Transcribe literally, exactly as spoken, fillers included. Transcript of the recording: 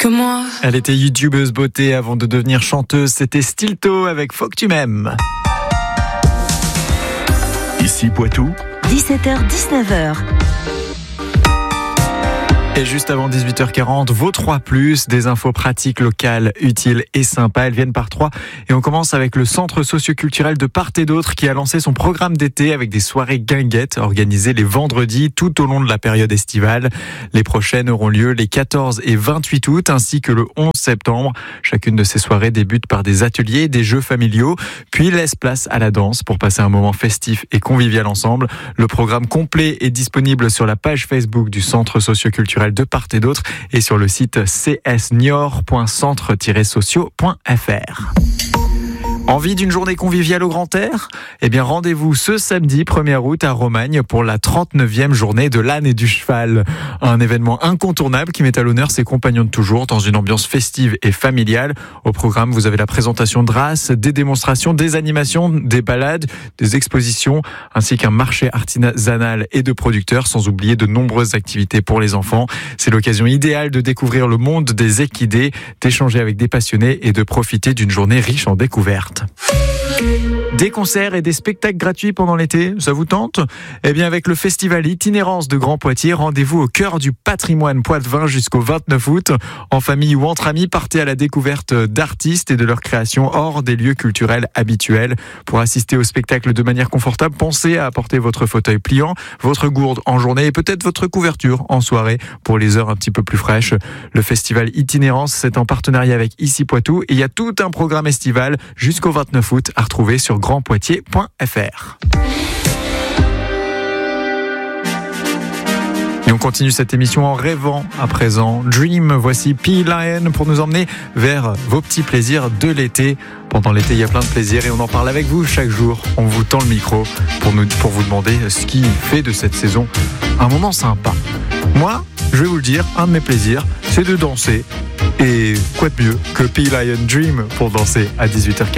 que moi. Elle était youtubeuse beauté avant de devenir chanteuse. C'était Stilto avec Faut que tu m'aimes. Ici Poitou, dix-sept heures dix-neuf heures. Et juste avant dix-huit heures quarante, vos trois plus, des infos pratiques, locales, utiles et sympas. Elles viennent par trois. Et on commence avec le centre socioculturel de Part et d'Autre qui a lancé son programme d'été avec des soirées guinguettes organisées les vendredis tout au long de la période estivale. Les prochaines auront lieu les quatorze et vingt-huit août ainsi que le onze septembre. Chacune de ces soirées débute par des ateliers, des jeux familiaux, puis laisse place à la danse pour passer un moment festif et convivial ensemble. Le programme complet est disponible sur la page Facebook du centre socioculturel de Part et d'Autre et sur le site c s niort point centre tiret sociaux point f r. Envie d'une journée conviviale au grand air ? Eh bien, rendez-vous ce samedi premier août à Romagne pour la trente-neuvième journée de l'âne et du cheval. Un événement incontournable qui met à l'honneur ses compagnons de toujours dans une ambiance festive et familiale. Au programme, vous avez la présentation de races, des démonstrations, des animations, des balades, des expositions, ainsi qu'un marché artisanal et de producteurs, sans oublier de nombreuses activités pour les enfants. C'est l'occasion idéale de découvrir le monde des équidés, d'échanger avec des passionnés et de profiter d'une journée riche en découvertes. Des concerts et des spectacles gratuits pendant l'été, ça vous tente ? Eh bien, avec le festival Itinérance de Grand Poitiers, rendez-vous au cœur du patrimoine poitevin jusqu'au vingt-neuf août. En famille ou entre amis, partez à la découverte d'artistes et de leurs créations hors des lieux culturels habituels. Pour assister au spectacle de manière confortable, pensez à apporter votre fauteuil pliant, votre gourde en journée et peut-être votre couverture en soirée pour les heures un petit peu plus fraîches. Le festival Itinérance, c'est en partenariat avec Ici Poitou et il y a tout un programme estival jusqu'au vingt-neuf août à retrouver sur grand poitiers point f r. Et on continue cette émission en rêvant à présent. Dream, voici P-Lion pour nous emmener vers vos petits plaisirs de l'été. Pendant l'été, il y a plein de plaisirs et on en parle avec vous chaque jour. On vous tend le micro pour, nous, pour vous demander ce qui fait de cette saison un moment sympa. Moi, je vais vous le dire, un de mes plaisirs, c'est de danser. Et quoi de mieux que P-Lion Dream pour danser à dix-huit heures quarante.